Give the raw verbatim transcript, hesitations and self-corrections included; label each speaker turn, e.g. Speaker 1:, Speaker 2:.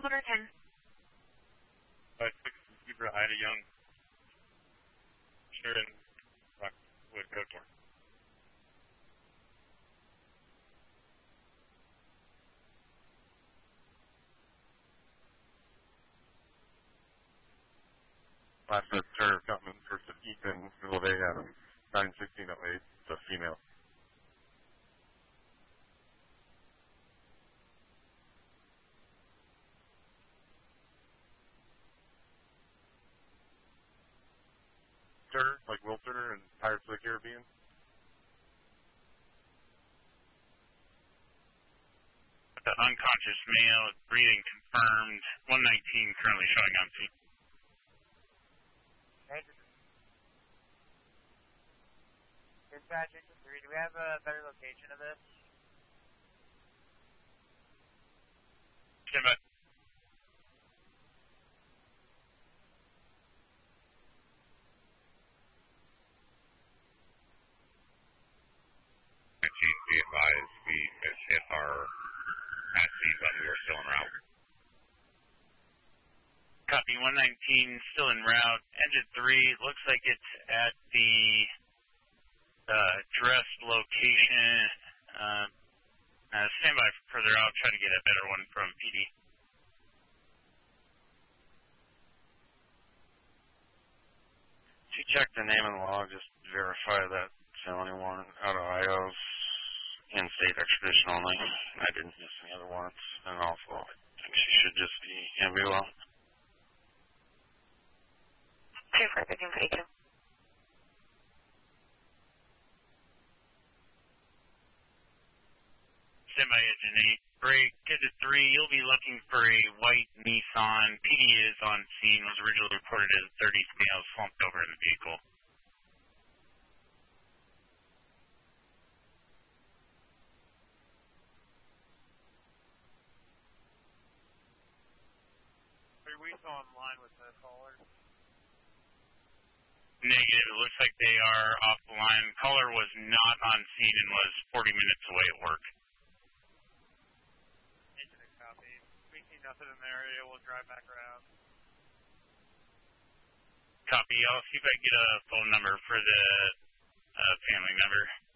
Speaker 1: one ten.
Speaker 2: Five six Zebra Ida Young. Sharon Rockwood Code four. Last is Terror Gutman, first of Ethan, middle of A Adam, nine sixteen oh eight, it's a female. Turner, like Will Turner and Pirates of the Caribbean.
Speaker 3: The unconscious male, breathing confirmed, one nineteen currently showing on scene.
Speaker 4: Dispatch into three, do we have a better location of this?
Speaker 3: Stand by.
Speaker 5: Chief, be advised, we mishit our passing, but we are still en route.
Speaker 3: Copy, one nineteen, still en route. Engine three, looks like it's at the uh, addressed location. Uh, uh, stand by for further out, try to get a better one from P D.
Speaker 6: If you check the name and log, just verify that felony warrant out of I O's in-state extradition only. I didn't miss any other warrants. And also, I think she should just be ambulance.
Speaker 1: two four thirteen forty-two.
Speaker 3: Stand by, Engine eight. Break, Engine three, you'll be looking for a white Nissan. P D is on scene, was originally reported as thirty males slumped over in the vehicle.
Speaker 4: Are we still online with the caller?
Speaker 3: Negative. It looks like they are off the line. Caller was not on scene and was forty minutes away at work.
Speaker 4: Engine a copy. We see nothing in the area. We'll drive back around.
Speaker 3: Copy. I'll see if I can get a phone number for the uh, family member.